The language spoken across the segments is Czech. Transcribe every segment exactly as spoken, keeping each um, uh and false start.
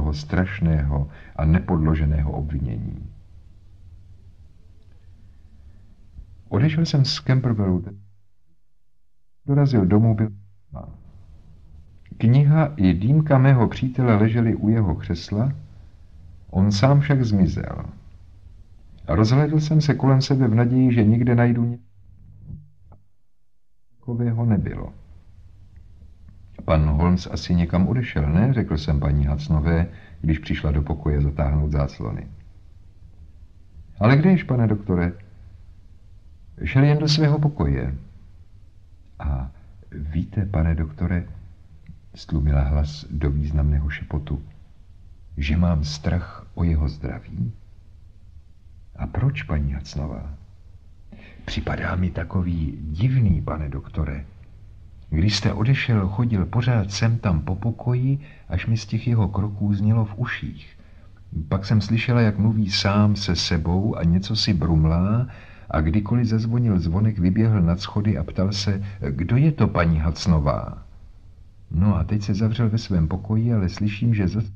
toho strašného a nepodloženého obvinění. Odešel jsem z Camberwellu, dorazil domů, byl kniha i dýmka mého přítele ležely u jeho křesla, on sám však zmizel. A rozhlédl jsem se kolem sebe v naději, že nikde najdu něco. Takového nebylo. Pan Holmes asi někam odešel, ne? Řekl jsem paní Hudsonové, když přišla do pokoje zatáhnout záclony. Ale kdež, pane doktore? Šel jen do svého pokoje. A víte, pane doktore, stlumila hlas do významného šepotu, že mám strach o jeho zdraví? A proč, paní Hudsonová? Připadá mi takový divný, pane doktore. Když jste odešel, chodil pořád sem tam po pokoji, až mi z těch jeho kroků znělo v uších. Pak jsem slyšela, jak mluví sám se sebou a něco si brumlá, a kdykoliv zazvonil zvonek, vyběhl nad schody a ptal se, kdo je to, paní Hudsonová? No a teď se zavřel ve svém pokoji, ale slyším, že zase...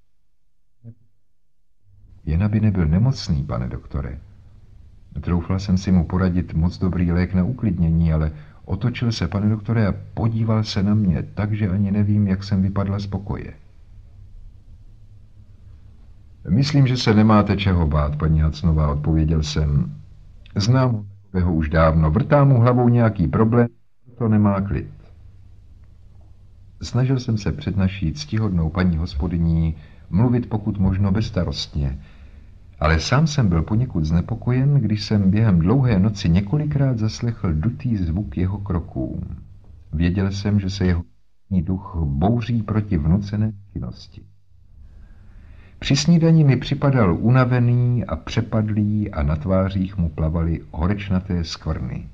Jen aby nebyl nemocný, pane doktore. Troufla jsem si mu poradit moc dobrý lék na uklidnění, ale otočil se, pane doktore, a podíval se na mě tak, že ani nevím, jak jsem vypadla z pokoje. Myslím, že se nemáte čeho bát, paní Hudsonová, odpověděl jsem. Znám ho takového už dávno, vrtá mu hlavou nějaký problém, to nemá klid. Snažil jsem se před naší ctihodnou paní hospodyní mluvit pokud možno bezstarostně, ale sám jsem byl poněkud znepokojen, když jsem během dlouhé noci několikrát zaslechl dutý zvuk jeho kroků. Věděl jsem, že se jeho duch bouří proti vnucené činnosti. Při snídani mi připadal unavený a přepadlý a na tvářích mu plavaly horečnaté skvrny.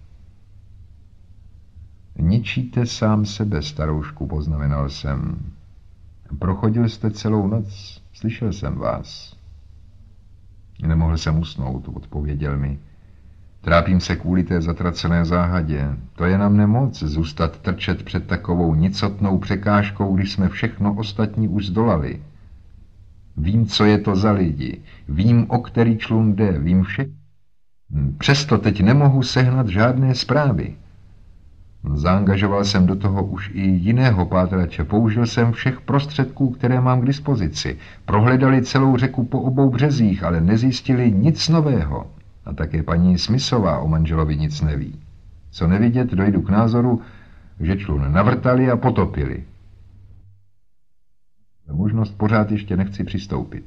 Ničíte sám sebe, staroušku, poznamenal jsem. Prochodil jste celou noc, slyšel jsem vás. Nemohl jsem usnout, odpověděl mi. Trápím se kvůli té zatracené záhadě. To je na mne moc, zůstat trčet před takovou nicotnou překážkou, když jsme všechno ostatní už zdolali. Vím, co je to za lidi, vím, o který člun jde, vím vše. Přesto teď nemohu sehnat žádné zprávy. Zaangažoval jsem do toho už i jiného pátrače, použil jsem všech prostředků, které mám k dispozici. Prohledali celou řeku po obou březích, ale nezjistili nic nového. A také paní Smithová o manželovi nic neví. Co nevidět, dojdu k názoru, že člun navrtali a potopili. Na možnost pořád ještě nechci přistoupit.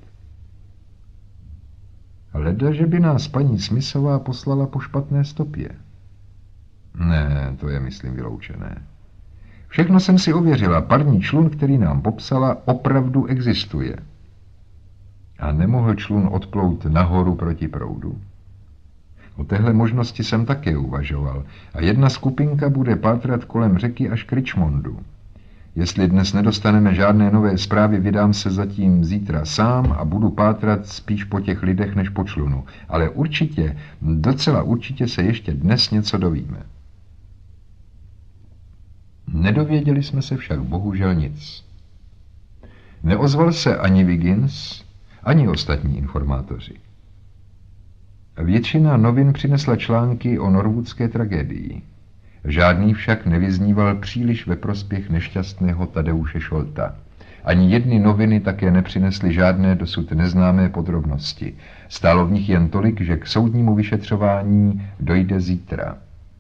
Leda, že by nás paní Smithová poslala po špatné stopě. Ne, to je, myslím, vyloučené. Všechno jsem si ověřila. Parní člun, který nám popsala, opravdu existuje. A nemohl člun odplout nahoru proti proudu? O téhle možnosti jsem také uvažoval. A jedna skupinka bude pátrat kolem řeky až k Richmondu. Jestli dnes nedostaneme žádné nové zprávy, vydám se zatím zítra sám a budu pátrat spíš po těch lidech než po člunu. Ale určitě, docela určitě se ještě dnes něco dovíme. Nedověděli jsme se však bohužel nic. Neozval se ani Wiggins, ani ostatní informátoři. Většina novin přinesla články o norwoodské tragédii. Žádný však nevyzníval příliš ve prospěch nešťastného Tadeuše Šolta. Ani jedny noviny také nepřinesly žádné dosud neznámé podrobnosti. Stálo v nich jen tolik, že k soudnímu vyšetřování dojde zítra.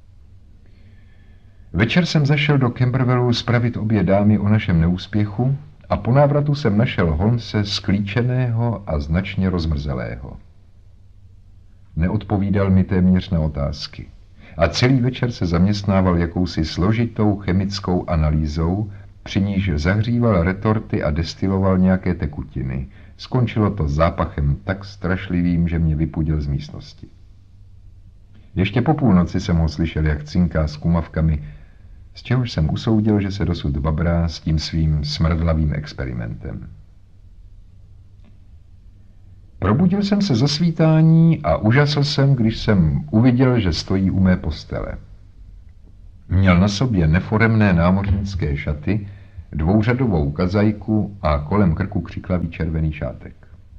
Večer jsem zašel do Camberwellu spravit obě dámy o našem neúspěchu a po návratu jsem našel Holmese sklíčeného a značně rozmrzelého. Neodpovídal mi téměř na otázky. A celý večer se zaměstnával jakousi složitou chemickou analýzou, při níž zahříval retorty a destiloval nějaké tekutiny. Skončilo to zápachem tak strašlivým, že mě vypudil z místnosti. Ještě po půlnoci jsem ho slyšel, jak cinká s kumavkami, z čehož jsem usoudil, že se dosud babrá s tím svým smrdlavým experimentem. Probudil jsem se ze svítání a užasl jsem, když jsem uviděl, že stojí u mé postele. Měl na sobě neforemné námořnické šaty, dvouřadovou kazajku a kolem krku křiklavý červený šátek.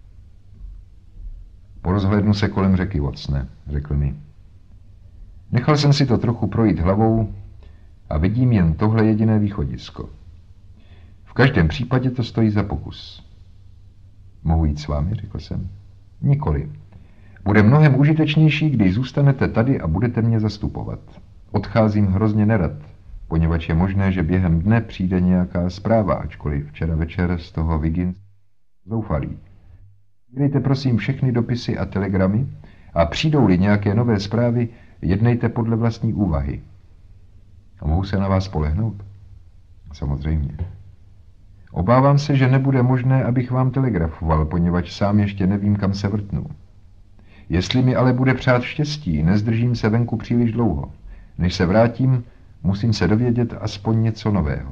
Porozhlédnu se kolem řeky Vocne, řekl mi. Nechal jsem si to trochu projít hlavou a vidím jen tohle jediné východisko. V každém případě to stojí za pokus. Mohu jít s vámi, řekl jsem. Nikoli. Bude mnohem užitečnější, když zůstanete tady a budete mě zastupovat. Odcházím hrozně nerad, poněvadž je možné, že během dne přijde nějaká zpráva, ačkoliv včera večer z toho Wiggins zoufalý. Dejte prosím všechny dopisy a telegramy a přijdou-li nějaké nové zprávy, jednejte podle vlastní úvahy. A mohu se na vás spolehnout? Samozřejmě. Obávám se, že nebude možné, abych vám telegrafoval, poněvadž sám ještě nevím, kam se vrtnu. Jestli mi ale bude přát štěstí, nezdržím se venku příliš dlouho. Než se vrátím, musím se dovědět aspoň něco nového.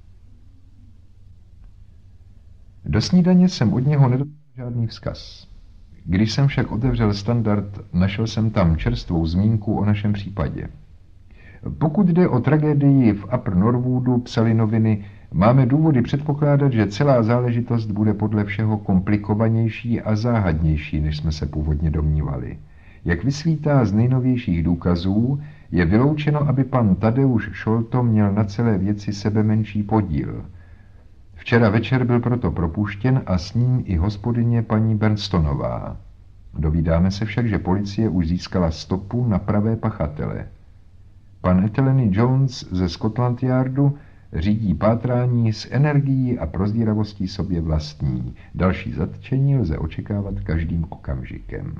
Do snídaně jsem od něho nedostal žádný vzkaz. Když jsem však otevřel Standard, našel jsem tam čerstvou zmínku o našem případě. Pokud jde o tragédii v Upper Norwoodu, psali noviny, máme důvody předpokládat, že celá záležitost bude podle všeho komplikovanější a záhadnější, než jsme se původně domnívali. Jak vysvítá z nejnovějších důkazů, je vyloučeno, aby pan Tadeusz Šolto měl na celé věci sebemenší podíl. Včera večer byl proto propuštěn a s ním i hospodyně paní Bernstonová. Dovídáme se však, že policie už získala stopu na pravé pachatele. Pan Etheleny Jones ze Scotland Yardu řídí pátrání s energií a prozíravostí sobě vlastní. Další zatčení lze očekávat každým okamžikem.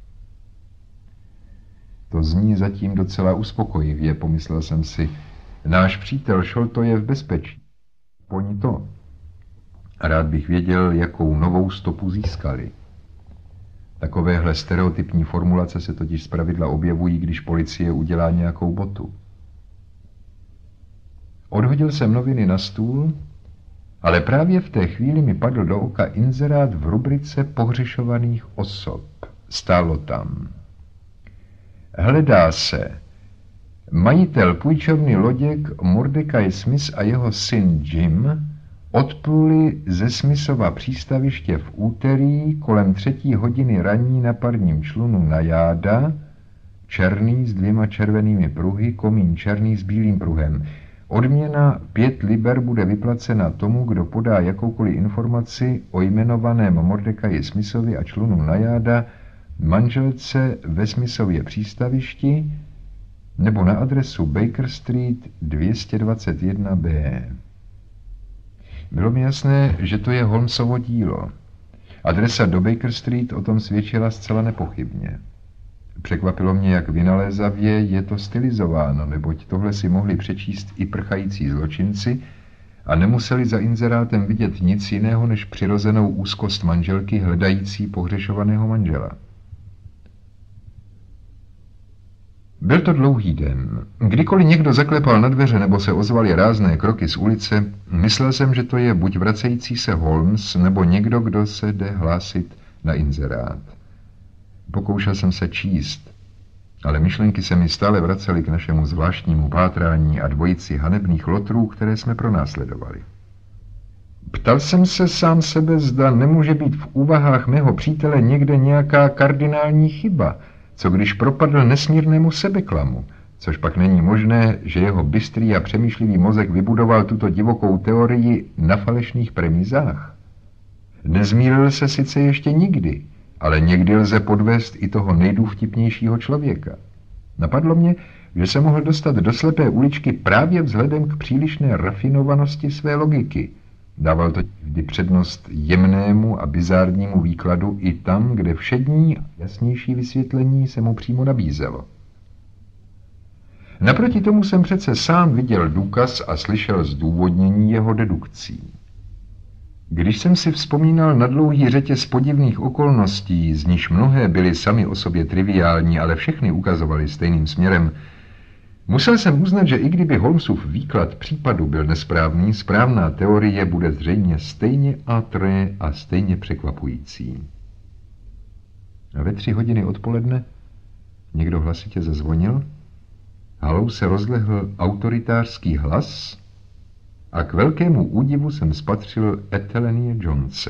To zní zatím docela uspokojivě, pomyslel jsem si. Náš přítel Šolto je v bezpečí. Poň to. Rád bych věděl, jakou novou stopu získali. Takovéhle stereotypní formulace se totiž zpravidla objevují, když policie udělá nějakou botu. Odhodil jsem noviny na stůl, ale právě v té chvíli mi padl do oka inzerát v rubrice pohřešovaných osob. Stálo tam. Hledá se majitel půjčovny loděk Mordecai Smith a jeho syn Jim odpluli ze Smithova přístaviště v úterý kolem třetí hodiny raní na parním člunu Najáda, černý s dvěma červenými pruhy, komín černý s bílým pruhem. Odměna pět liber bude vyplacena tomu, kdo podá jakoukoliv informaci o jmenovaném Mordecai Smithovi a člunu Najáda, manželce ve Smithově přístavišti nebo na adresu Baker Street dvě stě dvacet jedna bé. Bylo mi jasné, že to je Holmesovo dílo. Adresa do Baker Street o tom svědčila zcela nepochybně. Překvapilo mě, jak vynalézavě je to stylizováno, neboť tohle si mohli přečíst i prchající zločinci a nemuseli za inzerátem vidět nic jiného než přirozenou úzkost manželky hledající pohřešovaného manžela. Byl to dlouhý den. Kdykoliv někdo zaklepal na dveře nebo se ozvaly rázné kroky z ulice, myslel jsem, že to je buď vracející se Holmes, nebo někdo, kdo se jde hlásit na inzerát. Pokoušel jsem se číst, ale myšlenky se mi stále vracely k našemu zvláštnímu pátrání a dvojici hanebných lotrů, které jsme pronásledovali. Ptal jsem se sám sebe, zda nemůže být v úvahách mého přítele někde nějaká kardinální chyba, co když propadl nesmírnému sebeklamu, což pak není možné, že jeho bystrý a přemýšlivý mozek vybudoval tuto divokou teorii na falešných premizách. Nezmýlil se sice ještě nikdy, ale někdy lze podvést i toho nejdůvtipnějšího člověka. Napadlo mě, že se mohl dostat do slepé uličky právě vzhledem k přílišné rafinovanosti své logiky. Dával to vždy přednost jemnému a bizárnímu výkladu i tam, kde všední a jasnější vysvětlení se mu přímo nabízelo. Naproti tomu jsem přece sám viděl důkaz a slyšel zdůvodnění jeho dedukcí. Když jsem si vzpomínal na dlouhý řetěz podivných okolností, z níž mnohé byly sami o sobě triviální, ale všechny ukazovaly stejným směrem, musel jsem uznat, že i kdyby Holmesův výklad případu byl nesprávný, správná teorie bude zřejmě stejně atré a stejně překvapující. A ve tři hodiny odpoledne někdo hlasitě zazvonil, halou se rozlehl autoritářský hlas A k velkému údivu jsem spatřil Ethelenie Jonese.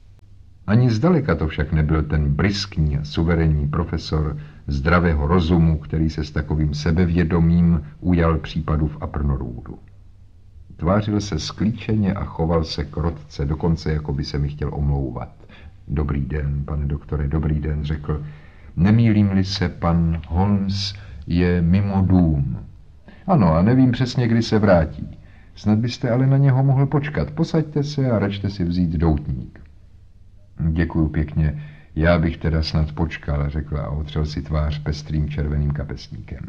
Ani zdaleka to však nebyl ten briskní a suverénní profesor zdravého rozumu, který se s takovým sebevědomím ujal případu v Upper Roodu. Tvářil se sklíčeně a choval se krotce, dokonce jako by se mi chtěl omlouvat. Dobrý den, pane doktore, dobrý den, řekl. Nemýlím-li se, pan Holmes je mimo dům. Ano, a nevím přesně, kdy se vrátí. Snad byste ale na něho mohl počkat. Posaďte se a račte si vzít doutník. Děkuju pěkně. Já bych teda snad počkal, řekl a otřel si tvář pestrým červeným kapesníkem.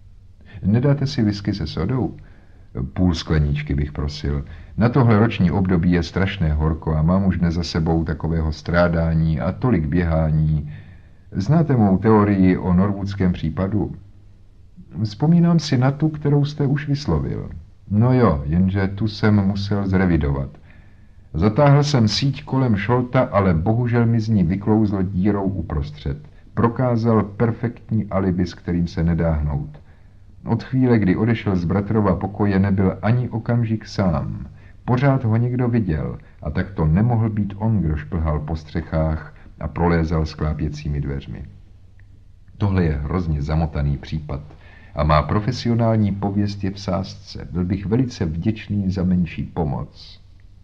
Nedáte si whisky se sodou? Půl skleničky bych prosil. Na tohle roční období je strašné horko a mám už dnes za sebou takového strádání a tolik běhání. Znáte mou teorii o norwoodském případu? Vzpomínám si na tu, kterou jste už vyslovil. No jo, jenže tu jsem musel zrevidovat. Zatáhl jsem síť kolem šolta, ale bohužel mi z ní vyklouzl dírou uprostřed. Prokázal perfektní alibi, s kterým se nedá hnout. Od chvíle, kdy odešel z bratrova pokoje, nebyl ani okamžik sám. Pořád ho někdo viděl a tak to nemohl být on, kdo šplhal po střechách a prolézal sklápěcími dveřmi. Tohle je hrozně zamotaný případ a má profesionální pověst je v sázce. Byl bych velice vděčný za menší pomoc.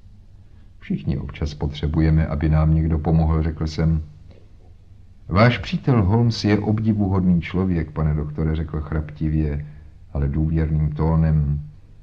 Všichni občas potřebujeme, aby nám někdo pomohl, řekl jsem. Váš přítel Holmes je obdivuhodný člověk, pane doktore, řekl chraptivě, ale důvěrným tónem.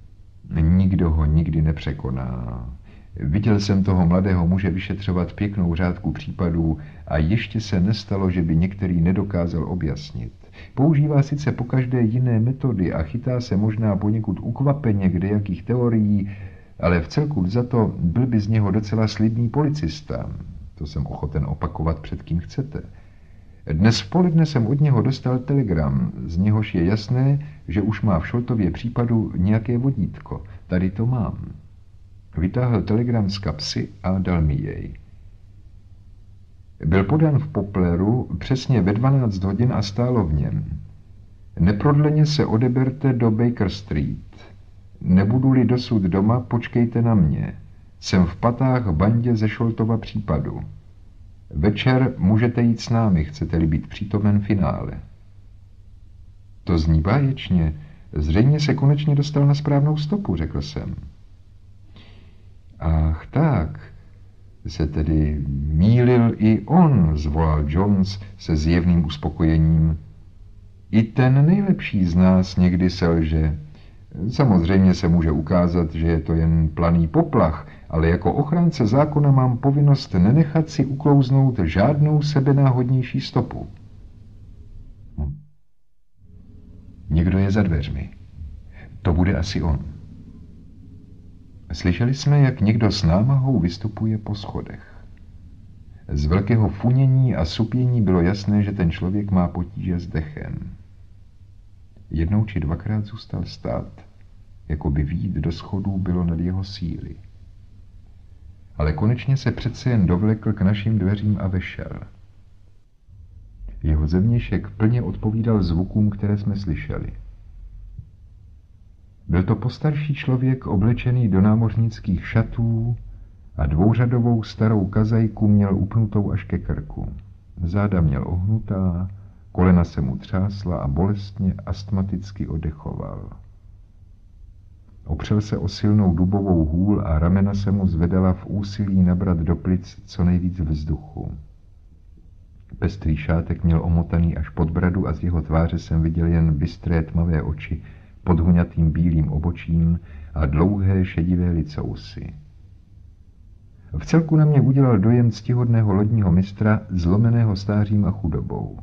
Nikdo ho nikdy nepřekoná. Viděl jsem toho mladého muže vyšetřovat pěknou řádku případů a ještě se nestalo, že by některý nedokázal objasnit. Používá sice pokaždé jiné metody a chytá se možná poněkud ukvapeně kdejakých teorií, ale v celku za to byl by z něho docela slibný policista. To jsem ochoten opakovat před kým chcete. Dnes v poledne jsem od něho dostal telegram, z něhož je jasné, že už má v Šoltově případu nějaké vodítko. Tady to mám. Vytáhl telegram z kapsy a dal mi jej. Byl podán v Popleru přesně ve dvanáct hodin a stálo v něm. Neprodleně se odeberte do Baker Street. Nebudu-li dosud doma, počkejte na mě. Jsem v patách v bandě ze Šoltova případu. Večer můžete jít s námi, chcete-li být přítomen finále. To zní báječně. Zřejmě se konečně dostal na správnou stopu, řekl jsem. Ach tak, se tedy mýlil i on, zvolal Jones se zjevným uspokojením. I ten nejlepší z nás někdy selže. Samozřejmě se může ukázat, že je to jen planý poplach, ale jako ochránce zákona mám povinnost nenechat si uklouznout žádnou sebenáhodnější stopu. Hm. Někdo je za dveřmi. To bude asi on. Slyšeli jsme, jak někdo s námahou vystupuje po schodech. Z velkého funění a supění bylo jasné, že ten člověk má potíže s dechem. Jednou či dvakrát zůstal stát, jako by vyjít do schodů bylo nad jeho síly. Ale konečně se přece jen dovlekl k našim dveřím a vešel. Jeho zevnějšek plně odpovídal zvukům, které jsme slyšeli. Byl to postarší člověk oblečený do námořnických šatů a dvouřadovou starou kazajku měl upnutou až ke krku. Záda měl ohnutá, kolena se mu třásla a bolestně astmaticky odechoval. Opřel se o silnou dubovou hůl a ramena se mu zvedala v úsilí nabrat do plic co nejvíc vzduchu. Pestrý šátek měl omotaný až pod bradu a z jeho tváře jsem viděl jen bystré tmavé oči pod huňatým bílým obočím a dlouhé šedivé licousy. V celku na mě udělal dojem ctihodného lodního mistra, zlomeného stářím a chudobou.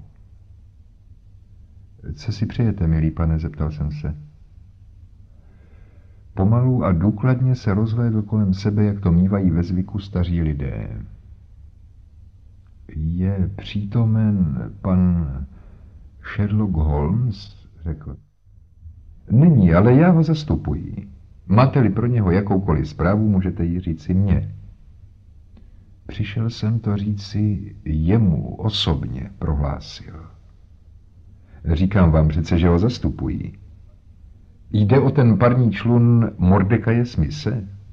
Co si přejete, milý pane, zeptal jsem se. Pomalu a důkladně se rozhlédl kolem sebe, jak to mívají ve zvyku staří lidé. Je přítomen pan Sherlock Holmes, řekl. Není, ale já ho zastupuji. Máte-li pro něho jakoukoliv zprávu, můžete ji říci mně. Přišel jsem to říci jemu osobně, prohlásil. Říkám vám přece, že ho zastupují. Jde o ten parní člun Mordekaje Smise?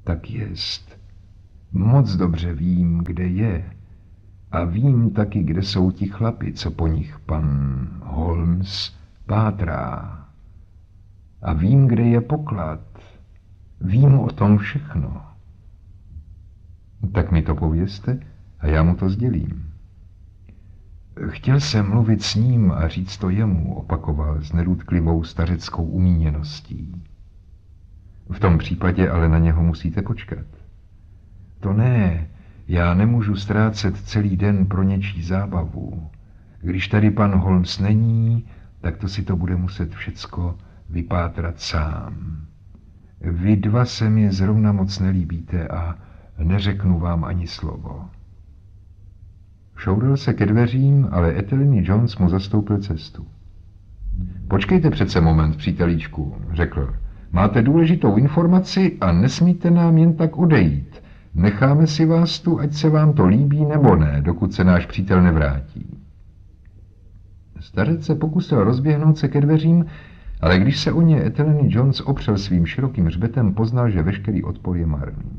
Tak jest. Moc dobře vím, kde je. A vím taky, kde jsou ti chlapi, co po nich pan Holmes pátrá. A vím, kde je poklad. Vím o tom všechno. Tak mi to povězte a já mu to sdělím. Chtěl jsem mluvit s ním a říct to jemu, opakoval s nerůdklivou stařeckou umíněností. V tom případě ale na něho musíte počkat. To ne, já nemůžu ztrácet celý den pro něčí zábavu. Když tady pan Holmes není, tak to si to bude muset všecko vypátrat sám. Vy dva se mi zrovna moc nelíbíte a neřeknu vám ani slovo. Šouril se ke dveřím, ale Etheliny Jones mu zastoupil cestu. Počkejte přece moment, přítelíčku, řekl. Máte důležitou informaci a nesmíte nám jen tak odejít. Necháme si vás tu, ať se vám to líbí nebo ne, dokud se náš přítel nevrátí. Starec se pokusil rozběhnout se ke dveřím, ale když se o ně Etheliny Jones opřel svým širokým hřbetem, poznal, že veškerý odpor je marný.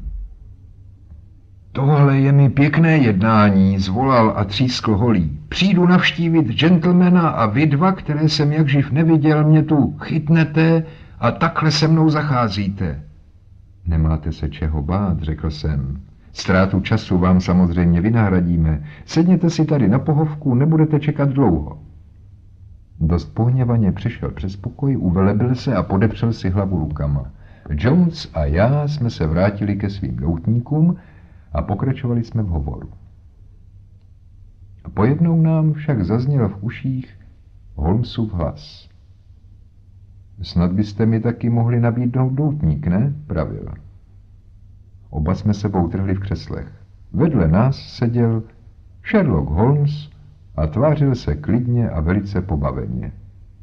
Tohle je mi pěkné jednání, zvolal a třískl holí. Přijdu navštívit gentlemana a vy dva, které jsem jakživ neviděl, mě tu chytnete a takhle se mnou zacházíte. Nemáte se čeho bát, řekl jsem. Ztrátu času vám samozřejmě vynahradíme. Sedněte si tady na pohovku, nebudete čekat dlouho. Dost pohněvaně přešel přes pokoj, uvelebil se a podepřel si hlavu rukama. Jones a já jsme se vrátili ke svým doutníkům a pokračovali jsme v hovoru. Pojednou nám však zazněl v uších Holmesův hlas. Snad byste mi taky mohli nabídnout doutník, ne? Pravil. Oba jsme se poutrhli v křeslech. Vedle nás seděl Sherlock Holmes a tvářil se klidně a velice pobaveně.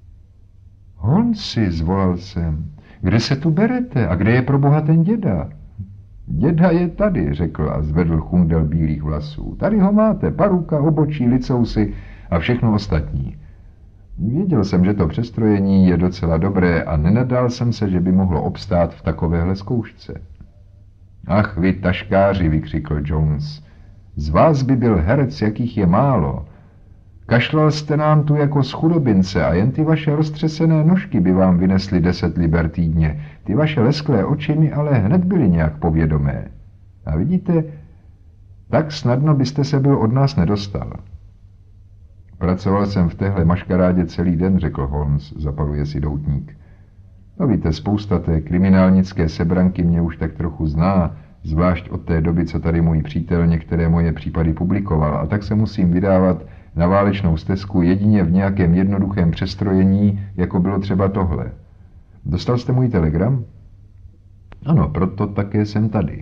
Holmesi, zvolal jsem, kde se tu berete a kde je proboha ten děda? Děda je tady, řekl a zvedl chundel bílých vlasů. Tady ho máte, paruka, obočí, licousy a všechno ostatní. Věděl jsem, že to přestrojení je docela dobré a nenadal jsem se, že by mohlo obstát v takovéhle zkoušce. Ach, vy taškáři, vykřikl Jones. Z vás by byl herec, jakých je málo. Kašlal jste nám tu jako z chudobince a jen ty vaše roztřesené nožky by vám vynesly deset liber týdně. Ty vaše lesklé oči mi ale hned byly nějak povědomé. A vidíte, tak snadno byste se byl od nás nedostal. Pracoval jsem v téhle maškarádě celý den, řekl Holmes, zapaluje si doutník. No víte, spousta té kriminálnické sebranky mě už tak trochu zná, zvlášť od té doby, co tady můj přítel některé moje případy publikoval, a tak se musím vydávat na válečnou stezku jedině v nějakém jednoduchém přestrojení, jako bylo třeba tohle. Dostal jste můj telegram? Ano, proto také jsem tady.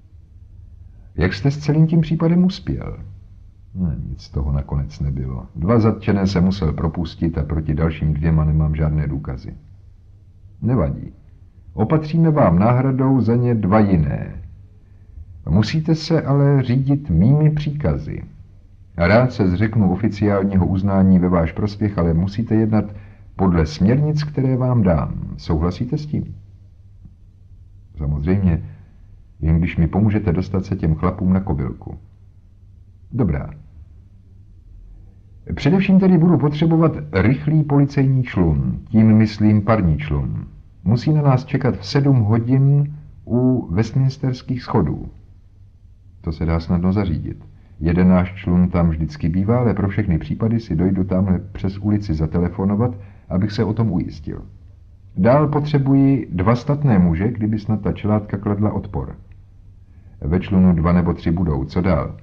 Jak jste s celým tím případem uspěl? No, nic z toho nakonec nebylo. Dva zatčené se musel propustit a proti dalším dvěma nemám žádné důkazy. Nevadí. Opatříme vám náhradou za ně dva jiné. Musíte se ale řídit mými příkazy. A rád se zřeknu oficiálního uznání ve váš prospěch, ale musíte jednat podle směrnic, které vám dám. Souhlasíte s tím? Samozřejmě, jen když mi pomůžete dostat se těm chlapům na kobylku. Dobrá. Především tedy budu potřebovat rychlý policejní člun, tím myslím parní člun. Musí na nás čekat v sedm hodin u westminsterských schodů. To se dá snadno zařídit. Jeden náš člun tam vždycky bývá, ale pro všechny případy si dojdu tamhle přes ulici zatelefonovat, abych se o tom ujistil. Dál potřebuji dva statné muže, kdyby snad ta čelátka kladla odpor. Ve člunu dva nebo tři budou, co dál?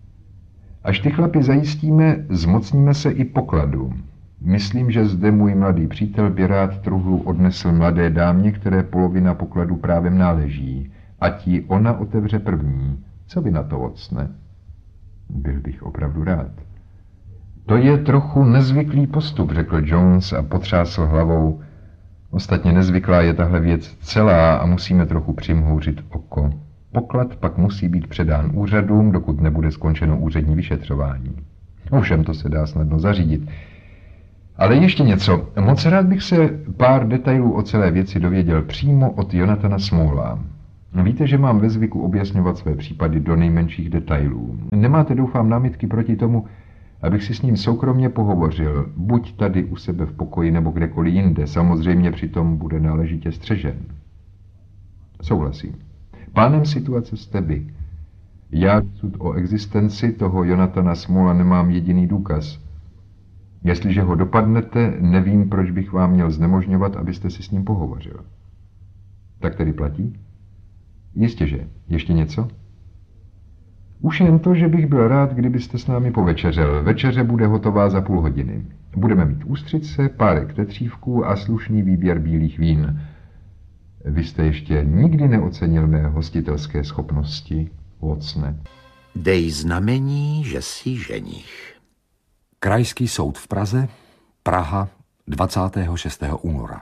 Až ty chlapi zajistíme, zmocníme se i pokladu. Myslím, že zde můj mladý přítel by rád truhlu odnesl mladé dámě, které polovina pokladu právem náleží. Ať ji ona otevře první. Co by na to ocne? Byl bych opravdu rád. To je trochu nezvyklý postup, řekl Jones a potřásl hlavou. Ostatně nezvyklá je tahle věc celá a musíme trochu přimhouřit oko. Poklad pak musí být předán úřadům, dokud nebude skončeno úřední vyšetřování. Ovšem to se dá snadno zařídit. Ale ještě něco. Moc rád bych se pár detailů o celé věci dověděl přímo od Jonathana Smalla. Víte, že mám ve zvyku objasňovat své případy do nejmenších detailů. Nemáte, doufám, námitky proti tomu, abych si s ním soukromně pohovořil, buď tady u sebe v pokoji nebo kdekoliv jinde. Samozřejmě přitom bude náležitě střežen. Souhlasím. Pánem situace jste vy. Já o existenci toho Jonathana Smolla nemám jediný důkaz. Jestliže ho dopadnete, nevím, proč bych vám měl znemožňovat, abyste si s ním pohovořil. Tak tedy platí? Jistěže. Ještě něco? Už jen to, že bych byl rád, kdybyste s námi povečeřel. Večeře bude hotová za půl hodiny. Budeme mít ústřice, párek tetřívků a slušný výběr bílých vín. Vy jste ještě nikdy neocenil mé hostitelské schopnosti, Watsone. Dej znamení, že jsi ženich. Krajský soud v Praze, Praha, dvacátého šestého února.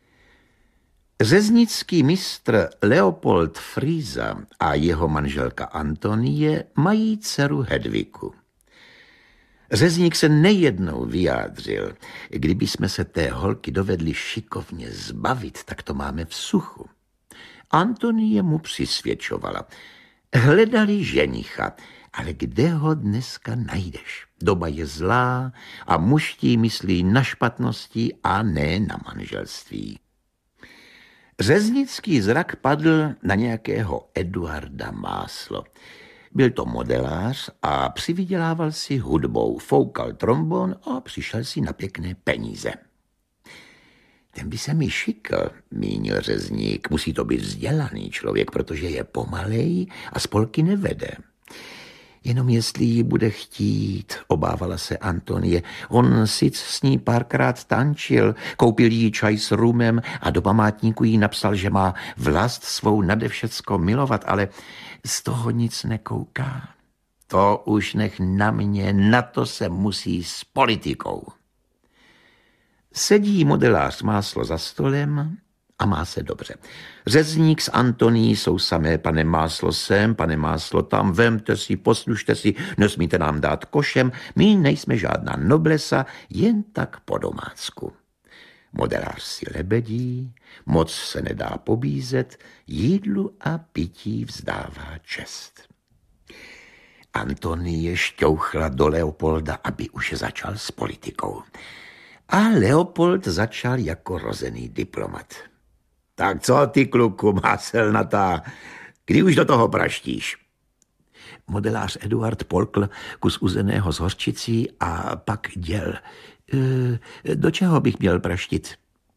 Řeznický mistr Leopold Frýza a jeho manželka Antonie mají dceru Hedviku. Řezník se nejednou vyjádřil, kdyby jsme se té holky dovedli šikovně zbavit, tak to máme v suchu. Antonie mu přisvědčovala. Hledali ženicha, ale kde ho dneska najdeš? Doba je zlá a mužtí myslí na špatnosti a ne na manželství. Řeznický zrak padl na nějakého Eduarda Máslo. Byl to modelář a přivydělával si hudbou, foukal trombon a přišel si na pěkné peníze. Ten by se mi šikl, mínil řezník. Musí to být vzdělaný člověk, protože je pomalej a spolky nevede. Jenom jestli ji bude chtít, obávala se Antonie. On sic s ní párkrát tančil, koupil jí čaj s rumem a do památníku jí napsal, že má vlast svou nade všecko milovat, ale z toho nic nekouká. To už nech na mě, na to se musí s politikou. Sedí modelář Máslo za stolem a má se dobře. Řezník s Antonií jsou samé, pane Máslo sem, pane Máslo tam, vemte si, poslušte si, nesmíte nám dát košem, my nejsme žádná noblesa, jen tak po domácku. Modelář si lebedí, moc se nedá pobízet, jídlu a pití vzdává čest. Antonie šťouchla do Leopolda, aby už začal s politikou. A Leopold začal jako rozený diplomat. Tak co ty, kluku, máselnatá, kdy už do toho praštíš? Modelář Eduard polkl kus uzeného z hořčicí a pak děl. E, do čeho bych měl praštit?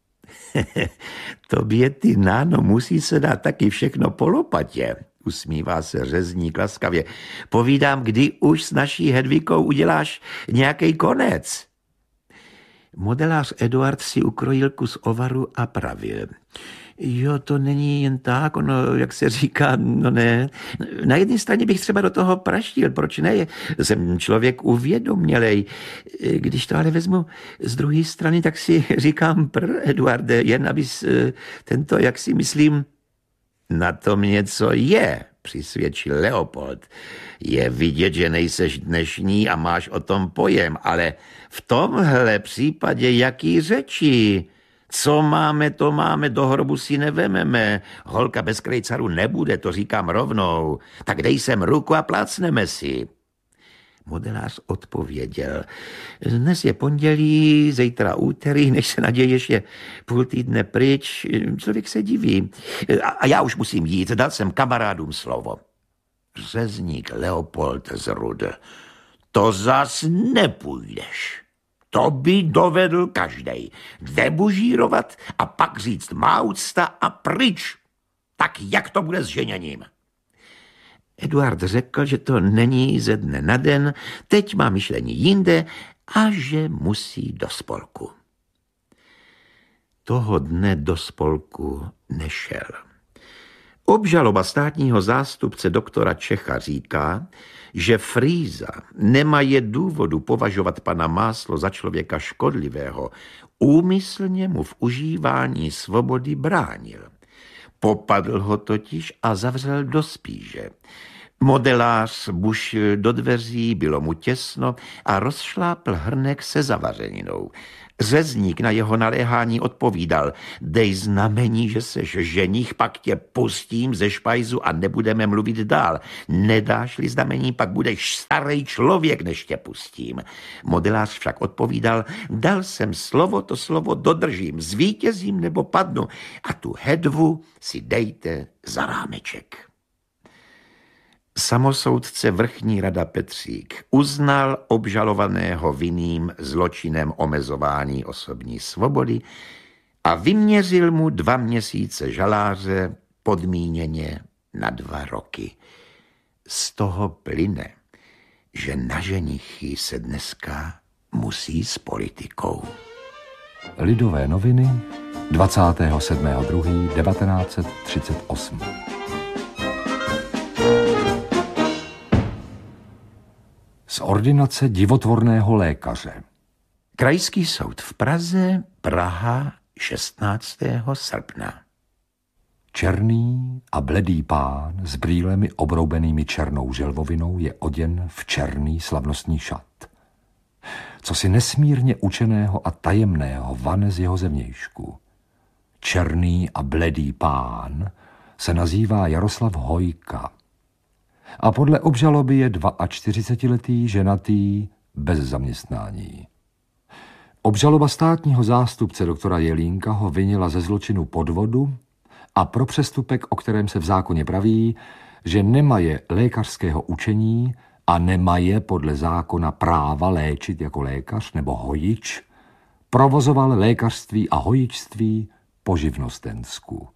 Tobě, ty náno, musí se dát taky všechno po lopatě, usmívá se řezník laskavě. Povídám, kdy už s naší Hedvikou uděláš nějaký konec. Modelář Eduard si ukrojil kus ovaru a pravil. Jo, to není jen tak, ono, jak se říká, no ne. Na jedné straně bych třeba do toho praštil, proč ne? Jsem člověk uvědomělej. Když to ale vezmu z druhé strany, tak si říkám, pr, Eduarde, jen abys tento, jak si myslím, na tom něco je, přisvědčil Leopold. Je vidět, že nejseš dnešní a máš o tom pojem, ale v tomhle případě jaký řeči? Co máme, to máme, do hrobu si nevememe. Holka bez krejcaru nebude, to říkám rovnou. Tak dej sem ruku a plácneme si. Modelář odpověděl. Dnes je pondělí, zítra úterý, než se naděješ, je půl týdne pryč. Člověk se diví. A já už musím jít, dal jsem kamarádům slovo. Řezník Leopold zrudl. To zas nepůjdeš. To by dovedl každej. Debužírovat a pak říct má úcta a pryč. Tak jak to bude s ženěním? Eduard řekl, že to není ze dne na den, teď má myšlení jinde a že musí do spolku. Toho dne do spolku nešel. Obžaloba státního zástupce doktora Čecha říká, že Frýza nemaje důvodu považovat pana Máslo za člověka škodlivého, úmyslně mu v užívání svobody bránil. Popadl ho totiž a zavřel do spíže. Modelář bušil do dveří, bylo mu těsno a rozšlápl hrnek se zavařeninou. Řezník na jeho naléhání odpovídal: dej znamení, že seš ženich, pak tě pustím ze špajzu a nebudeme mluvit dál. Nedáš-li znamení, pak budeš starý člověk, než tě pustím. Modelář však odpovídal: dal jsem slovo, to slovo dodržím, zvítězím nebo padnu a tu hedvu si dejte za rámeček. Samosoudce Vrchní rada Petřík uznal obžalovaného vinným zločinem omezování osobní svobody a vyměřil mu dva měsíce žaláře podmíněně na dva roky. Z toho plyne, že na ženichy se dneska musí s politikou. Lidové noviny, dvacátého sedmého druhého devatenáct set třicet osm. Z ordinace divotvorného lékaře. Krajský soud v Praze, Praha, šestnáctého srpna. Černý a bledý pán s brýlemi obroubenými černou želvovinou je oděn v černý slavnostní šat. Co si nesmírně učeného a tajemného vane z jeho zevnějšku. Černý a bledý pán se nazývá Jaroslav Hojka a podle obžaloby je čtyřicetiletý ženatý bez zaměstnání. Obžaloba státního zástupce doktora Jelínka ho vinila ze zločinu podvodu a pro přestupek, o kterém se v zákoně praví, že nemaje lékařského učení a nemaje podle zákona práva léčit jako lékař nebo hojič, provozoval lékařství a hojičství po živnostensku.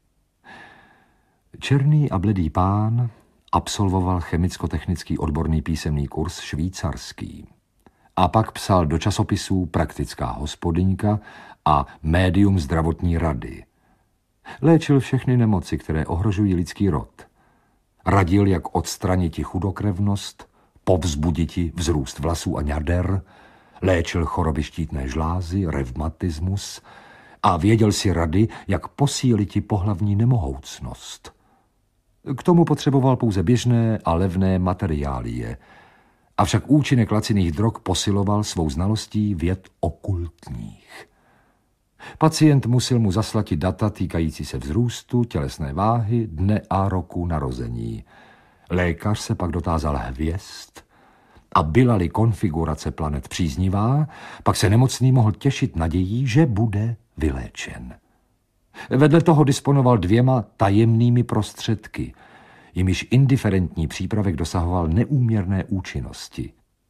Černý a bledý pán absolvoval chemicko-technický odborný písemný kurz švýcarský a pak psal do časopisů Praktická hospodyňka a Médium zdravotní rady. Léčil všechny nemoci, které ohrožují lidský rod. Radil, jak odstraniti chudokrevnost, povzbuditi vzrůst vlasů a ňader, léčil choroby štítné žlázy, revmatismus a věděl si rady, jak posíliti pohlavní nemohoucnost. K tomu potřeboval pouze běžné a levné materiálie, avšak účinek laciných drog posiloval svou znalostí věd okultních. Pacient musel mu zaslatit data týkající se vzrůstu, tělesné váhy, dne a roku narození. Lékař se pak dotázal hvězd a byla-li konfigurace planet příznivá, pak se nemocný mohl těšit nadějí, že bude vyléčen. Vedle toho disponoval dvěma tajemnými prostředky, jimiž indiferentní přípravek dosahoval neúměrné účinnosti.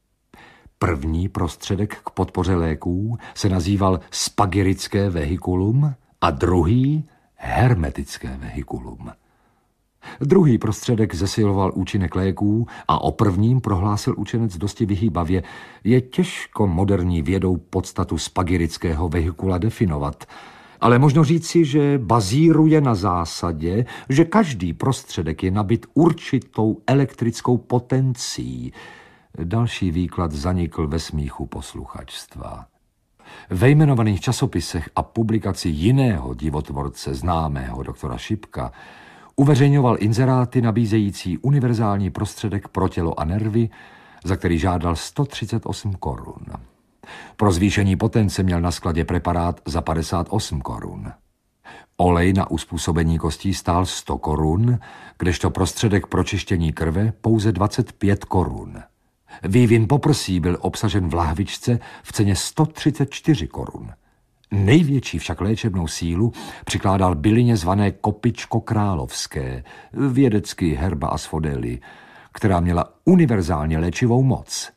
První prostředek k podpoře léků se nazýval spagirické vehikulum a druhý hermetické vehikulum. Druhý prostředek zesiloval účinek léků a o prvním prohlásil učenec dosti vyhýbavě: je těžko moderní vědou podstatu spagirického vehikula definovat, ale možno říci, že bazíruje na zásadě, že každý prostředek je nabit určitou elektrickou potencí. Další výklad zanikl ve smíchu posluchačstva. Ve jmenovaných časopisech a publikaci jiného divotvorce, známého doktora Šipka, uveřejňoval inzeráty nabízející univerzální prostředek pro tělo a nervy, za který žádal sto třicet osm korun. Pro zvýšení potence měl na skladě preparát za padesát osm korun. Olej na uspůsobení kostí stál sto korun, kdežto prostředek pro čištění krve pouze dvacet pět korun. Vývin poprsí byl obsažen v lahvičce v ceně sto třicet čtyři korun. Největší však léčebnou sílu přikládal bylině zvané kopičko královské, vědecky herba asphodeli, která měla univerzálně léčivou moc.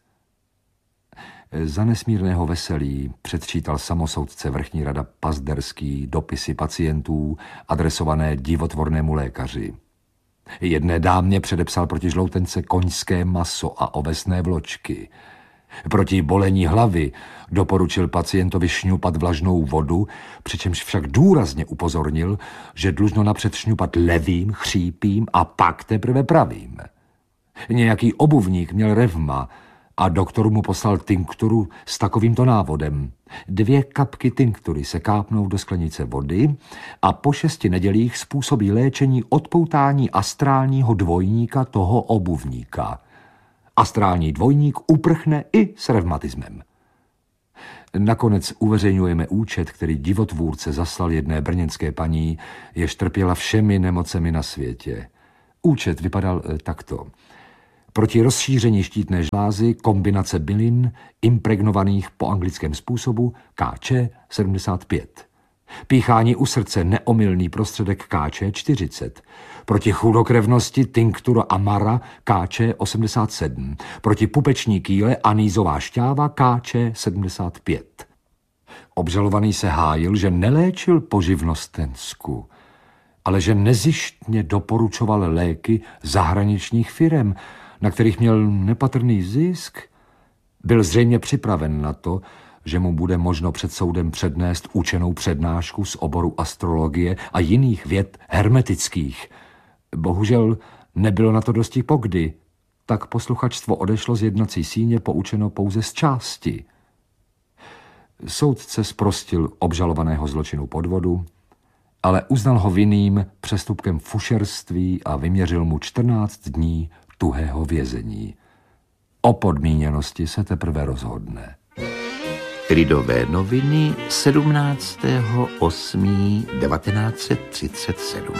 Za nesmírného veselí předčítal samosoudce Vrchní rada Pazderský dopisy pacientů adresované divotvornému lékaři. Jedné dámě předepsal proti žloutence koňské maso a ovesné vločky. Proti bolení hlavy doporučil pacientovi šňupat vlažnou vodu, přičemž však důrazně upozornil, že dlužno napřed šňupat levým, chřípím a pak teprve pravým. Nějaký obuvník měl revma a doktor mu poslal tinkturu s takovýmto návodem. Dvě kapky tinktury se kápnou do sklenice vody a po šesti nedělích způsobí léčení odpoutání astrálního dvojníka toho obuvníka. Astrální dvojník uprchne i s revmatismem. Nakonec uveřejňujeme účet, který divotvůrce zaslal jedné brněnské paní, jež trpěla všemi nemocemi na světě. Účet vypadal takto. Proti rozšíření štítné žlázy kombinace bylin impregnovaných po anglickém způsobu K Č sedmdesát pět. Píchání u srdce neomylný prostředek K Č čtyřicet. Proti chudokrevnosti tinktura amara K Č osmdesát sedm. Proti pupeční kýle anýzová šťáva K Č sedmdesát pět. Obžalovaný se hájil, že neléčil poživnostensku, ale že nezištně doporučoval léky zahraničních firem, na kterých měl nepatrný zisk. Byl zřejmě připraven na to, že mu bude možno před soudem přednést učenou přednášku z oboru astrologie a jiných věd hermetických. Bohužel nebylo na to dosti pokdy, tak posluchačstvo odešlo z jednací síně poučeno pouze z části. Soudce zprostil obžalovaného zločinu podvodu, ale uznal ho vinným přestupkem fušerství a vyměřil mu čtrnáct dní tuhého vězení. O podmíněnosti se teprve rozhodne. Lidové noviny sedmnáctého osmého devatenáct set třicet sedm.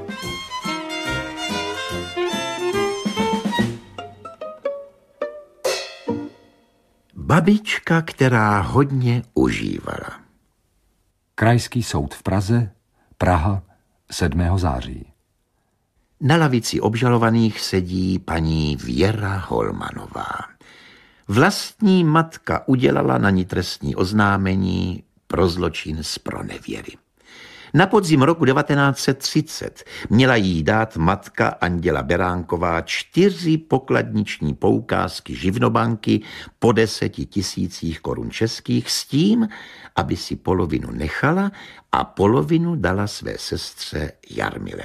Babička, která hodně užívala. Krajský soud v Praze, Praha, sedmého září. Na lavici obžalovaných sedí paní Věra Holmanová. Vlastní matka udělala na ní trestní oznámení pro zločin z pronevěry. Na podzim roku devatenáct set třicet měla jí dát matka Anděla Beránková čtyři pokladniční poukázky živnobanky po deseti tisících korun českých s tím, aby si polovinu nechala a polovinu dala své sestře Jarmile.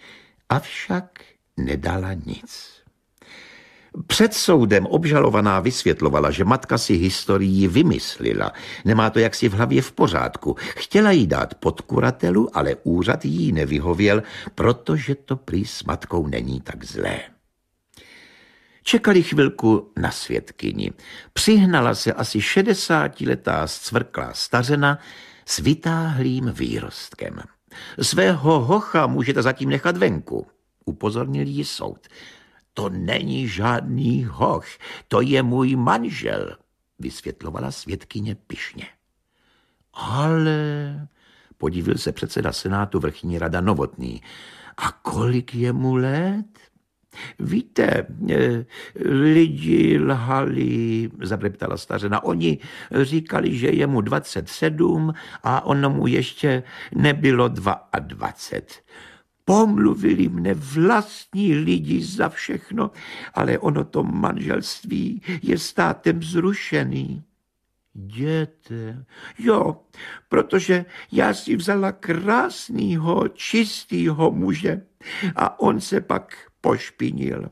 Avšak nedala nic. Před soudem obžalovaná vysvětlovala, že matka si historii vymyslila. Nemá to jaksi v hlavě v pořádku. Chtěla jí dát pod kuratelu, ale úřad jí nevyhověl, protože to prý s matkou není tak zlé. Čekali chvilku na svědkyni. Přihnala se asi šedesátiletá zcvrklá stařena s vytáhlým výrostkem. Svého hocha můžete zatím nechat venku, upozornil jí soud. To není žádný hoch, to je můj manžel, vysvětlovala svědkyně pyšně. Ale, podivil se předseda senátu vrchní rada Novotný, a kolik je mu let? Víte, lidi lhali, zabreptala stařena. Oni říkali, že je mu dvacet sedm a ono mu ještě nebylo dvacet dva. Pomluvili mne vlastní lidi za všechno, ale ono to manželství je státem zrušený. Jděte. Jo, protože já si vzala krásnýho, čistýho muže a on se pak pošpinil.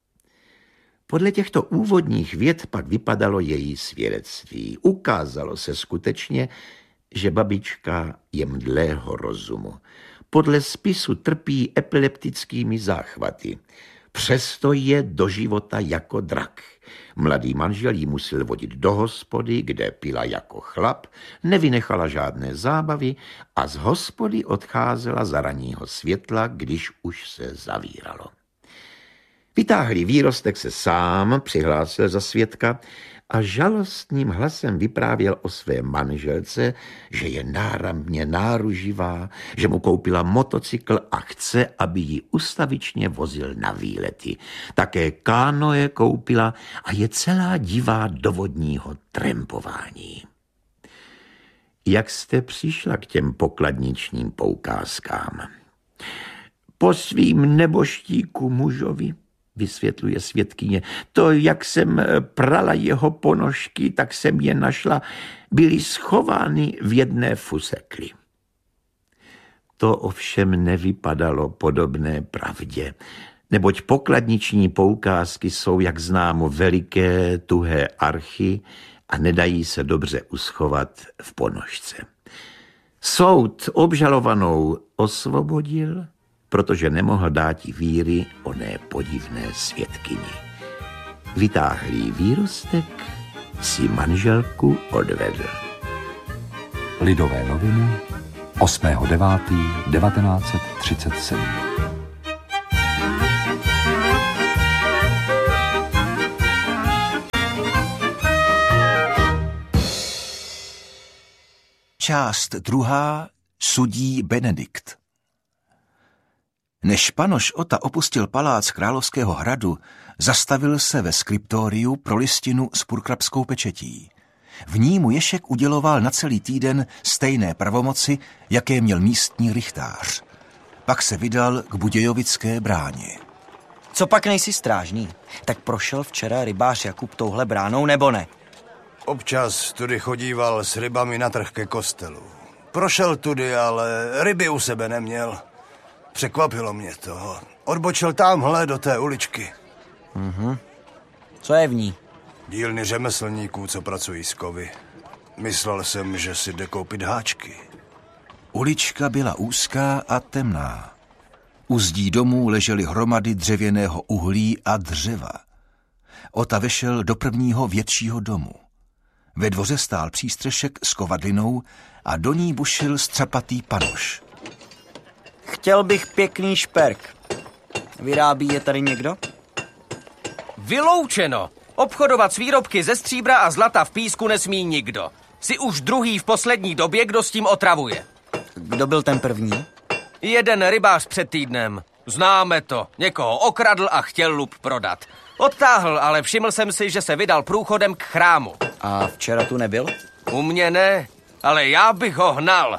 Podle těchto úvodních vět pak vypadalo její svědectví. Ukázalo se skutečně, že babička je mdlého rozumu. Podle spisu trpí epileptickými záchvaty. Přesto je do života jako drak. Mladý manžel jí musel vodit do hospody, kde pila jako chlap, nevynechala žádné zábavy a z hospody odcházela za ranního světla, když už se zavíralo. Vytáhlý výrostek se sám přihlásil za svědka a žalostným hlasem vyprávěl o své manželce, že je náramně náruživá, že mu koupila motocykl a chce, aby ji ustavičně vozil na výlety. Také kánoe koupila a je celá divá do vodního trempování. Jak jste přišla k těm pokladničním poukázkám? Po svým neboštíku mužovi, vysvětluje svědkyně. To, jak jsem prala jeho ponožky, tak jsem je našla, byly schovány v jedné fusekli. To ovšem nevypadalo podobné pravdě. neboť pokladniční poukázky jsou, jak známo, veliké, tuhé archy a nedají se dobře uschovat v ponožce. Soud obžalovanou osvobodil, protože nemohl dáti víry oné podivné svědkyni. Vytáhlý výrostek si manželku odvedl. Lidové noviny osmého devátého devatenáct set třicet sedm. Část druhá. Sudí Benedikt. Než panoš Ota opustil palác Královského hradu, zastavil se ve skriptoriu pro listinu s purkrabskou pečetí. V ní mu Ježek uděloval na celý týden stejné pravomoci, jaké měl místní rychtář. Pak se vydal k Budějovické bráně. Co pak nejsi strážný? Tak prošel včera rybář Jakub touhle bránou, nebo ne? Občas tudy chodíval s rybami na trh ke kostelu. Prošel tudy, ale ryby u sebe neměl. Překvapilo mě to. Odbočil tamhle do té uličky. Mhm. Co je v ní? Dílny řemeslníků, co pracují s kovy. Myslel jsem, že si jde koupit háčky. Ulička byla úzká a temná. U zdí domů ležely hromady dřevěného uhlí a dřeva. Ota vešel do prvního většího domu. Ve dvoře stál přístřešek s kovadlinou a do ní bušil střapatý panoš. Chtěl bych pěkný šperk. Vyrábí je tady někdo? Vyloučeno! Obchodovat s výrobky ze stříbra a zlata v písku nesmí nikdo. Jsi už druhý v poslední době, kdo s tím otravuje. Kdo byl ten první? Jeden rybář před týdnem. Známe to. Někoho okradl a chtěl lup prodat. Odtáhl, ale všiml jsem si, že se vydal průchodem k chrámu. A včera tu nebyl? U mě ne, ale já bych ho hnal.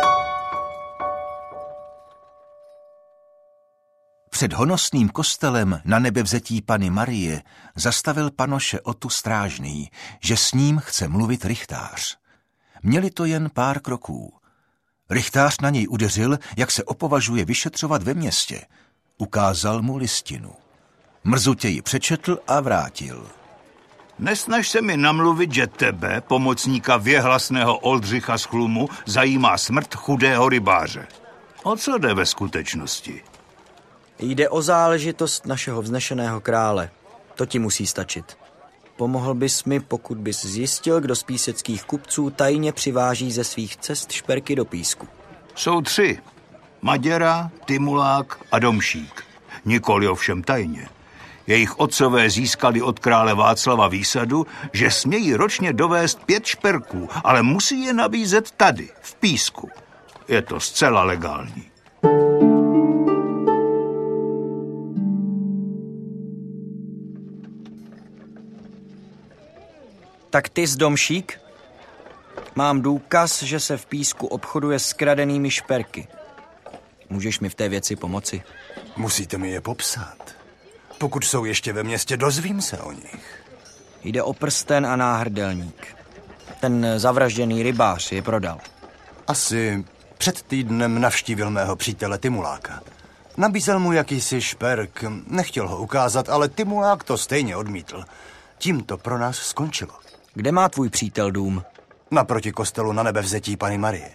Před honosným kostelem na nebevzetí Panny Marie zastavil panoše Otu strážný, že s ním chce mluvit rychtář. Měli to jen pár kroků. Rychtář na něj udeřil, jak se opovažuje vyšetřovat ve městě. Ukázal mu listinu. Mrzutě ji přečetl a vrátil. Nesnaž se mi namluvit, že tebe, pomocníka věhlasného Oldřicha z Chlumu, zajímá smrt chudého rybáře. O co jde ve skutečnosti? Jde o záležitost našeho vznešeného krále. To ti musí stačit. Pomohl bys mi, pokud bys zjistil, kdo z píseckých kupců tajně přiváží ze svých cest šperky do písku. Jsou tři. Maděra, Timulák a Domšík. Nikoli ovšem tajně. Jejich otcové získali od krále Václava výsadu, že smějí ročně dovést pět šperků, ale musí je nabízet tady, v písku. Je to zcela legální. Tak ty z Domšík? Mám důkaz, že se v písku obchoduje s kradenými šperky. Můžeš mi v té věci pomoci? Musíte mi je popsat. Pokud jsou ještě ve městě, dozvím se o nich. Jde o prsten a náhrdelník. Ten zavražděný rybář je prodal. Asi před týdnem navštívil mého přítele Timuláka. Nabízel mu jakýsi šperk, nechtěl ho ukázat, ale Timulák to stejně odmítl. Tím to pro nás skončilo. Kde má tvůj přítel dům? Naproti kostelu na nebevzetí Panny Marie.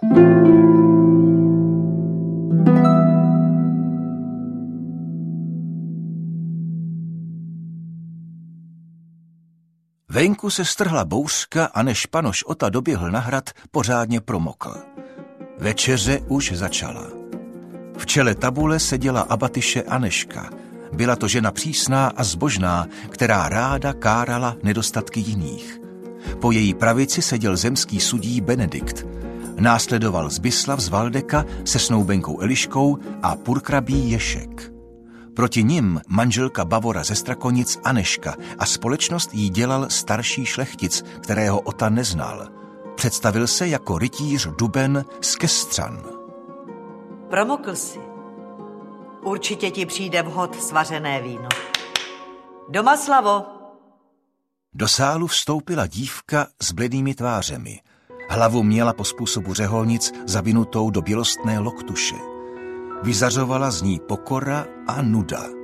Venku se strhla bouřka a než panoš Ota doběhl na hrad, pořádně promokl. Večeře už začala. V čele tabule seděla abatyše Aneška. Byla to žena přísná a zbožná, která ráda kárala nedostatky jiných. Po její pravici seděl zemský sudí Benedikt. Následoval Zbyslav z Valdeka se snoubenkou Eliškou a purkrabí Ježek. Proti nim manželka Bavora ze Strakonic Aneška a společnost jí dělal starší šlechtic, kterého Ota neznal. Představil se jako rytíř Duben z Kestřan. Promokl si. Určitě ti přijde vhod svařené víno. Domaslavo! Do sálu vstoupila dívka s bledými tvářemi. Hlavu měla po způsobu řeholnic zavinutou do bělostné loktuše. Vyzařovala z ní pokora a nuda.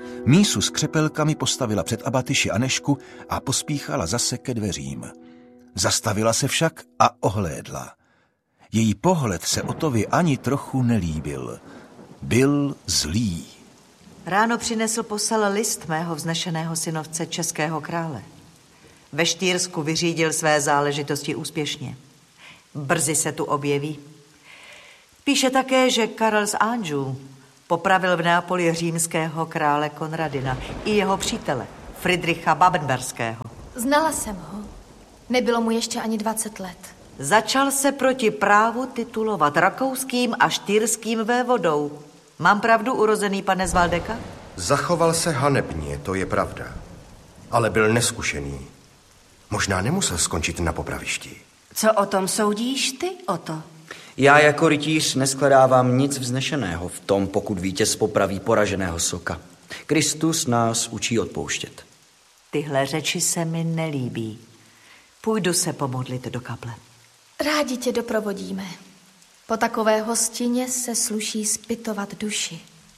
Mísu s křepelkami postavila před Abatyši Anešku a pospíchala zase ke dveřím. Zastavila se však a ohlédla. Její pohled se Otovi ani trochu nelíbil. Byl zlý. Ráno přinesl posel list mého vznešeného synovce českého krále. Ve Štýrsku vyřídil své záležitosti úspěšně. Brzy se tu objeví. Píše také, že Karel z Anjou popravil v Neapoli římského krále Konradina i jeho přítele, Friedricha Babenberského. Znala jsem ho. Nebylo mu ještě ani dvacet let. Začal se proti právu titulovat rakouským a štýrským vévodou. Mám pravdu, urozený pane z Valdeka? Zachoval se hanebně, to je pravda. Ale byl neskušený. Možná nemusel skončit na popravišti. Co o tom soudíš ty, Oto? Já jako rytíř neskladávám nic vznešeného v tom, pokud vítěz popraví poraženého soka. Kristus nás učí odpouštět. Tyhle řeči se mi nelíbí. Půjdu se pomodlit do kaple. Rádi tě doprovodíme. Po takové hostině se sluší zpytovat duši.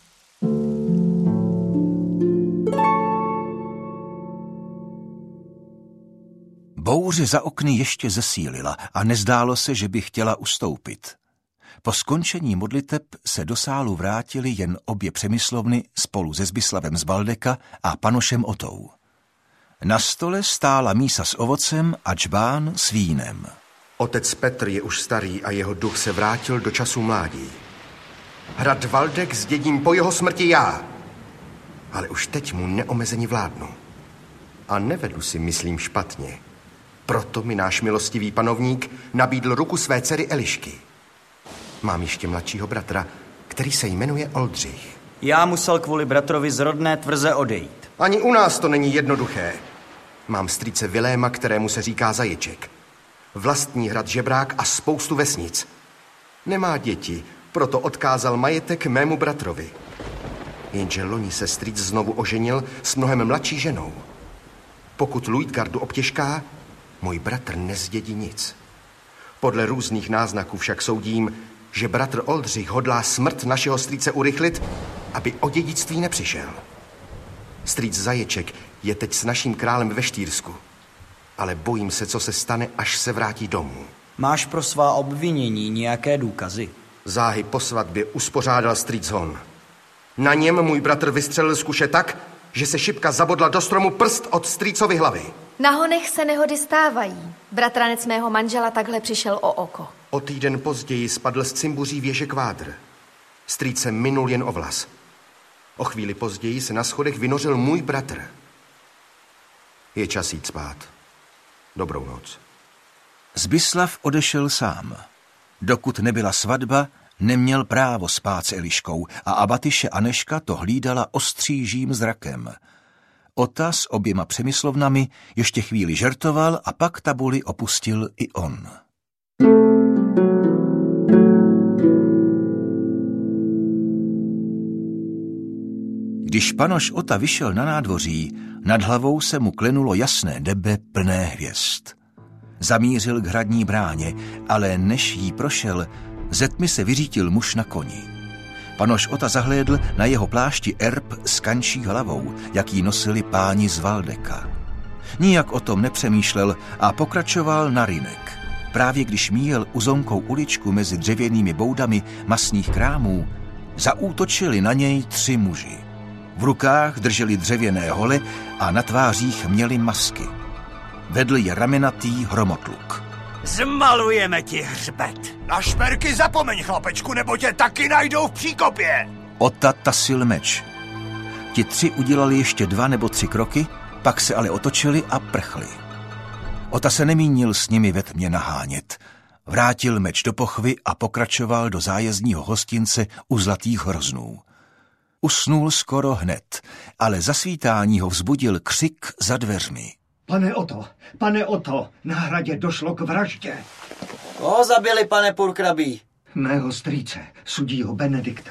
Bouře za okny ještě zesílila a nezdálo se, že by chtěla ustoupit. Po skončení modliteb se do sálu vrátili jen obě Přemyslovny spolu se Zbyslavem z Baldeka a panošem Otou. Na stole stála mísa s ovocem a džbán s vínem. Otec Petr je už starý a jeho duch se vrátil do času mládí. Hrad Valdek zdědím po jeho smrti já. Ale už teď mu neomezeně vládnu. A nevedu si, myslím, špatně. Proto mi náš milostivý panovník nabídl ruku své dcery Elišky. Mám ještě mladšího bratra, který se jmenuje Oldřich. Já musel kvůli bratrovi z rodné tvrze odejít. Ani u nás to není jednoduché. Mám strýce Viléma, kterému se říká Zaječek. Vlastní hrad Žebrák a spoustu vesnic. Nemá děti, proto odkázal majetek mému bratrovi. Jenže loni se strýc znovu oženil s mnohem mladší ženou. Pokud Luitgardu obtěžká, můj bratr nezdědí nic. Podle různých náznaků však soudím, že bratr Oldřich hodlá smrt našeho strýce urychlit, aby o dědictví nepřišel. Strýc Zaječek je teď s naším králem ve Štýrsku, ale bojím se, co se stane, až se vrátí domů. Máš pro svá obvinění nějaké důkazy? Záhy po svatbě uspořádal strýc hon. Na něm můj bratr vystřelil z kuše tak, že se šipka zabodla do stromu prst od strýcovy hlavy. Na honech se nehody stávají. Bratranec mého manžela takhle přišel o oko. O týden později spadl z cimbuří věže kvádr. Strýce minul jen o vlas. O chvíli později se na schodech vynořil můj bratr. Je čas jít spát. Dobrou noc. Zbyslav odešel sám. Dokud nebyla svatba, neměl právo spát s Eliškou a Abatyše Aneška to hlídala ostřížím zrakem. Ota s oběma Přemyslovnami ještě chvíli žertoval a pak tabuli opustil i on. Když panoš Ota vyšel na nádvoří, nad hlavou se mu klenulo jasné nebe plné hvězd. Zamířil k hradní bráně, ale než jí prošel, ze tmy se vyřítil muž na koni. Panoš Ota zahlédl na jeho plášti erb s kančí hlavou, jaký nosili páni z Valdeka. Nijak o tom nepřemýšlel a pokračoval na rynek. Právě když míjel uzonkou uličku mezi dřevěnými boudami masných krámů, zaútočili na něj tři muži. V rukách drželi dřevěné hole a na tvářích měli masky. Vedl je ramenatý hromotluk. Zmalujeme ti hřbet. Na šperky zapomeň, chlapečku, nebo tě taky najdou v příkopě. Ota tasil meč. Ti tři udělali ještě dva nebo tři kroky, pak se ale otočili a prchli. Ota se nemínil s nimi ve tmě nahánět. Vrátil meč do pochvy a pokračoval do zájezdního hostince u Zlatých hroznů. Usnul skoro hned, ale zasvítání ho vzbudil křik za dveřmi. Pane Oto, pane Oto, na hradě došlo k vraždě. Koho zabili, pane purkrabí? Mého strýce, sudího Benedikta.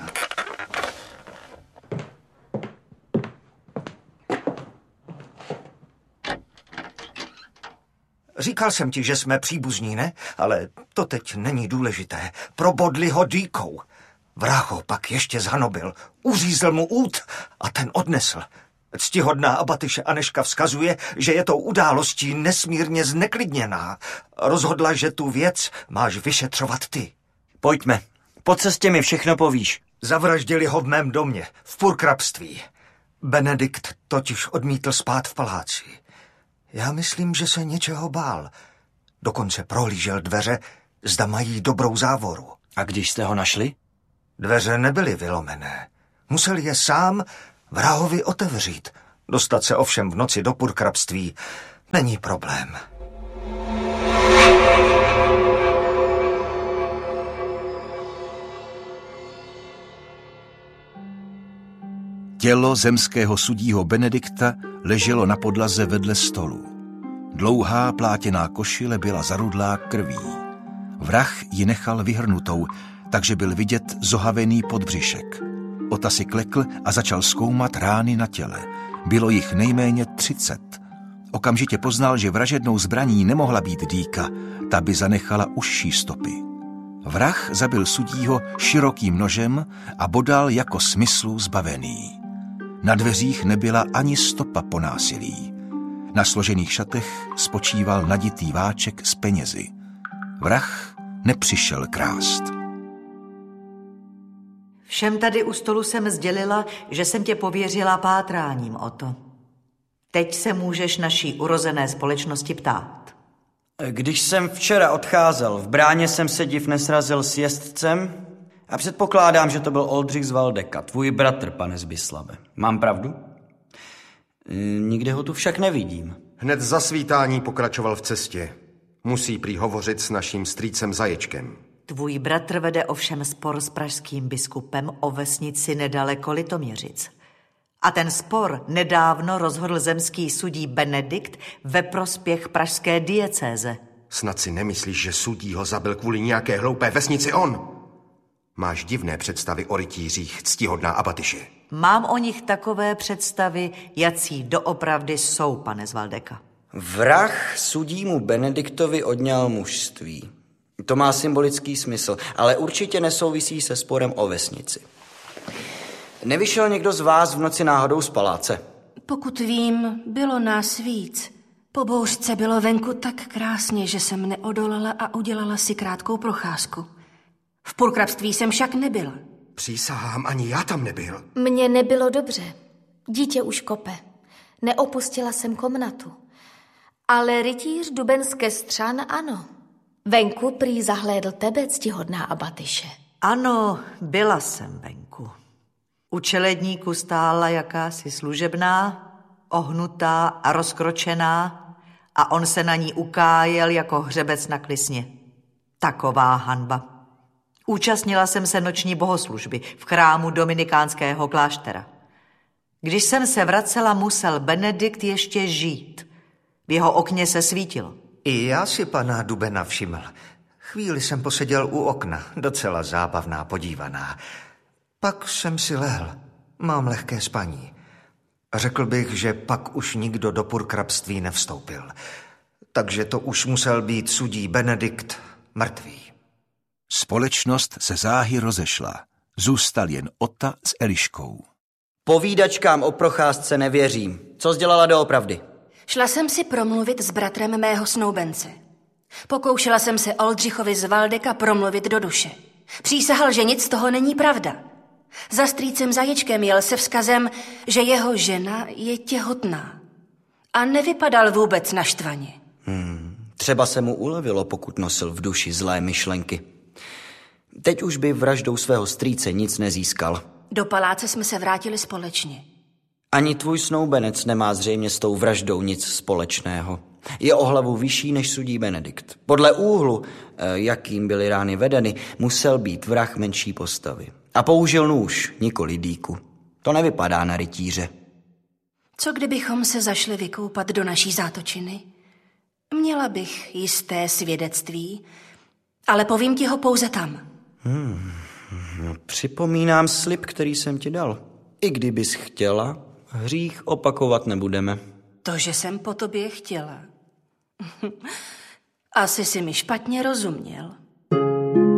Říkal jsem ti, že jsme příbuzní, ne? Ale to teď není důležité. Probodli ho dýkou. Vrah ho pak ještě zhanobil, uřízl mu út a ten odnesl. Ctihodná Abatyše Anežka vzkazuje, že je tou událostí nesmírně zneklidněná. Rozhodla, že tu věc máš vyšetřovat ty. Pojďme, po cestě mi všechno povíš. Zavraždili ho v mém domě, v purkrabství. Benedikt totiž odmítl spát v paláci. Já myslím, že se něčeho bál. Dokonce prohlížel dveře, zda mají dobrou závoru. A když jste ho našli? Dveře nebyly vylomené. Musel je sám vrahovi otevřít. Dostat se ovšem v noci do purkrabství není problém. Tělo zemského sudího Benedikta leželo na podlaze vedle stolu. Dlouhá plátěná košile byla zarudlá krví. Vrah ji nechal vyhrnutou, takže byl vidět zohavený podbřišek. Ota si klekl a začal zkoumat rány na těle. Bylo jich nejméně třicet. Okamžitě poznal, že vražednou zbraní nemohla být dýka, ta by zanechala užší stopy. Vrah zabil sudího širokým nožem a bodal jako smyslů zbavený. Na dveřích nebyla ani stopa po násilí. Na složených šatech spočíval naditý váček s penězi. Vrah nepřišel krást. Všem tady u stolu jsem sdělila, že jsem tě pověřila pátráním o to. Teď se můžeš naší urozené společnosti ptát. Když jsem včera odcházel, v bráně jsem se div nesrazil s jezdcem a předpokládám, že to byl Oldřich z Valdeka, tvůj bratr, pane Zbyslave. Mám pravdu? Nikde ho tu však nevidím. Hned za svítání pokračoval v cestě. Musí prý hovořit s naším strýcem Zaječkem. Tvůj bratr vede ovšem spor s pražským biskupem o vesnici nedaleko Litoměřic. A ten spor nedávno rozhodl zemský sudí Benedikt ve prospěch pražské diecéze. Snad si nemyslíš, že sudí ho zabil kvůli nějaké hloupé vesnici on? Máš divné představy o rytířích, ctihodná Abatyše. Mám o nich takové představy, jací doopravdy jsou, pane z Valdeka. Vrah sudímu Benediktovi odňal mužství. To má symbolický smysl, ale určitě nesouvisí se sporem o vesnici. Nevyšel někdo z vás v noci náhodou z paláce? Pokud vím, bylo nás víc. Po bouřce bylo venku tak krásně, že jsem neodolala a udělala si krátkou procházku. V purkrabství jsem však nebyla. Přísahám, ani já tam nebyl. Mně nebylo dobře. Dítě už kope. Neopustila jsem komnatu. Ale rytíř Dubenské Střan ano. Venku prý zahlédl tebe, ctihodná Abatyše. Ano, byla jsem venku. U čeledníku stála jakási služebná, ohnutá a rozkročená a on se na ní ukájel jako hřebec na klisně. Taková hanba. Účastnila jsem se noční bohoslužby v chrámu dominikánského kláštera. Když jsem se vracela, musel Benedikt ještě žít. V jeho okně se svítilo. I já si pana Dubena všiml. Chvíli jsem poseděl u okna, docela zábavná podívaná. Pak jsem si lehl. Mám lehké spaní. Řekl bych, že pak už nikdo do purkrabství nevstoupil. Takže to už musel být sudí Benedikt mrtvý. Společnost se záhy rozešla. Zůstal jen Ota s Eliškou. Povídačkám o procházce nevěřím. Co jsi dělala doopravdy? Šla jsem si promluvit s bratrem mého snoubence. Pokoušela jsem se Oldřichovi z Valdeka promluvit do duše. Přísahal, že nic z toho není pravda. Za strýcem Zaječkem jel se vzkazem, že jeho žena je těhotná. A nevypadal vůbec naštvaně. Hmm, třeba se mu ulevilo, pokud nosil v duši zlé myšlenky. Teď už by vraždou svého strýce nic nezískal. Do paláce jsme se vrátili společně. Ani tvůj snoubenec nemá zřejmě s tou vraždou nic společného. Je o hlavu vyšší než sudí Benedikt. Podle úhlu, jakým byly rány vedeny, musel být vrah menší postavy. A použil nůž, nikoli dýku. To nevypadá na rytíře. Co kdybychom se zašli vykoupat do naší zátočiny? Měla bych jisté svědectví, ale povím ti ho pouze tam. Hmm, připomínám slib, který jsem ti dal. I kdybys chtěla, hřích opakovat nebudeme. To, že jsem po tobě chtěla. Asi si mi špatně rozuměl.